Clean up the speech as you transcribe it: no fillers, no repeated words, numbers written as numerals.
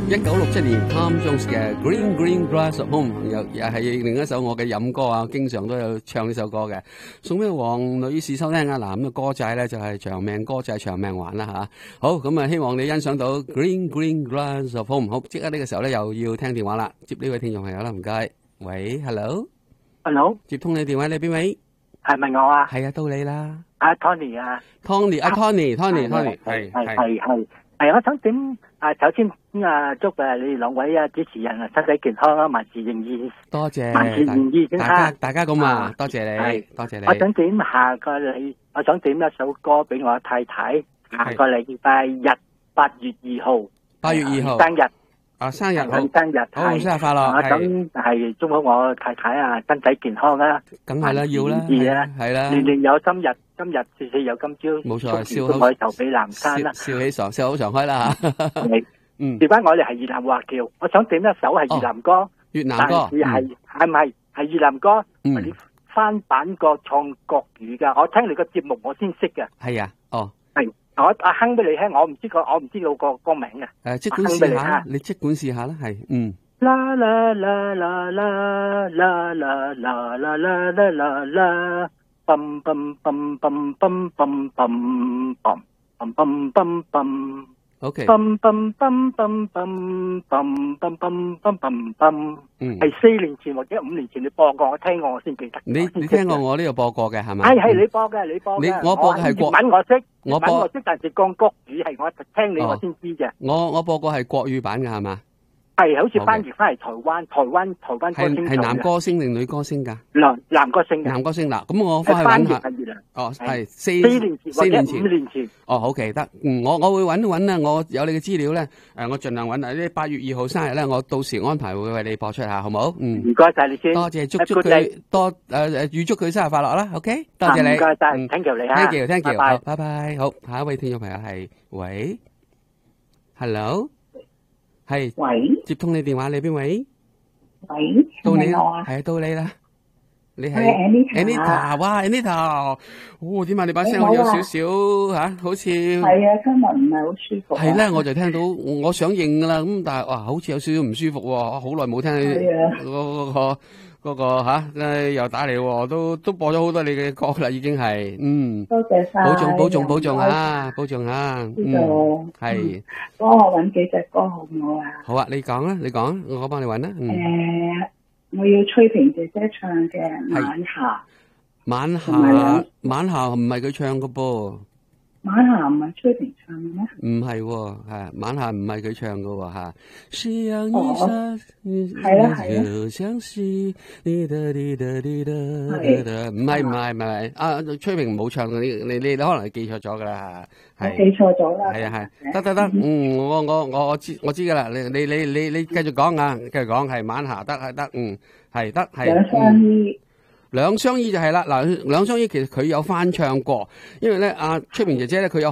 1967年 Tom Jones 嘅 Green Green Grass of Home， 又係另一首我嘅飲歌啊，經常都有唱呢首歌嘅，送俾黃女士收聽啊。嗱，咁嘅歌仔咧就係長命歌，就係長命還啦吓。好，咁啊希望你欣賞到 Green Green Grass of Home。好，即刻呢個時候咧又要聽電話啦，接呢位聽眾朋友啦，唔該。喂 ，Hello， 接通你電話，你邊位？ 係咪我啊？ 係啊，到你啦。 阿 Tony 啊 ，Tony，係， 我想點首先祝你兩位主持人身體健康啊，萬事如意。 多謝， 萬事如意先啦。 大家咁啊，多謝你，多謝你。 我想點我想點一首歌俾我太太，下個禮拜日8月2號 ，8月2號生日。 生日好， 生日好，生日快樂。 我想係祝福我太太身體健康啦， 梗係啦，要啦，係啦， 年年有今日，今日事事有今朝， 冇錯，笑口頭比南山啦， 笑口常開啦吓。 點解我哋係越南華僑？我想點一首係越南歌， 越南歌， 係咪係越南歌？你翻版過唱國語噶？我聽你個節目我先識嘅。 係啊，哦。 我哼俾你聽，我唔知道個歌名啊。 即管試下，你即管試下啦，係， 啦啦啦啦啦啦啦啦啦啦啦啦，嘣嘣嘣嘣嘣嘣嘣嘣嘣嘣嘣。 OK。 嘣嘣嘣嘣嘣嘣嘣嘣嘣嘣。係4年前或者5年前你播過，我聽過我先記得。 你聽過我呢度播過嘅係咪？ 係你播嘅， 我播嘅係國文我識， 我識，但係講國語係我聽你我先知嘅。 我播過係國語版嘅係嘛？ 係好似翻譯翻嚟台灣歌星係男歌星定女歌星噶？ 男歌星。男歌星嗱，咁我翻去揾下。係4年前、5 年前。 OK 得，我會揾啊，我有你嘅資料咧，我盡量揾啊。呢8月2號生日咧，我到時安排會為你播出下，好唔好？ 唔該晒你先。 多謝，祝佢預祝佢生日快樂啦。OK， 多謝你。 唔該晒，thank you 你啊。 thank you，好，拜拜。好，下一位聽眾朋友係喂 ，Hello。係， 喂， 接通你電話，你邊位？ 喂， 到你啦， 係到你啦，你係 Anita， 哇 Anita，點解你把聲有少少吓，好似係啊，今日唔係好舒服。 係咧，我就聽到我想應噶啦，咁但係哇，好似有少少唔舒服喎，好耐冇聽你嗰個吓，又打嚟，都播咗好多你嘅歌啦，已經係， 多謝晒， 保重啊，保重啊，係， 幫我搵幾隻歌好唔好啊？ 好啊，你講啦，我幫你搵啦。 我要崔萍姐姐唱嘅晚夏唔係佢唱嘅噃。 晚夏唔係崔萍唱嘅咩？ 唔係，晚夏唔係佢唱嘅吓。夕陽一下，就像是你的，唔係，崔萍冇唱嘅，你可能係記錯咗噶啦，係記錯咗啦。 係，得，我知噶啦，你繼續講啊，繼續講，係晚夏得，係得，係。兩相依就係啦，嗱，兩相依其實佢有翻唱過，因為咧崔萍姐姐咧佢有